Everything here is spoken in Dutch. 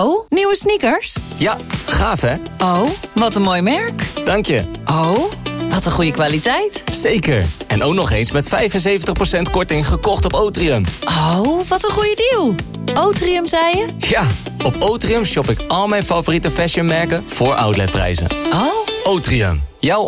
Oh, nieuwe sneakers? Ja, gaaf hè? Oh, wat een mooi merk. Dank je. Oh, wat een goede kwaliteit. Zeker. En ook nog eens met 75% korting gekocht op Otrium. Oh, wat een goede deal. Otrium, zei je? Ja, op Otrium shop ik al mijn favoriete fashionmerken voor outletprijzen. Oh. Otrium, jouw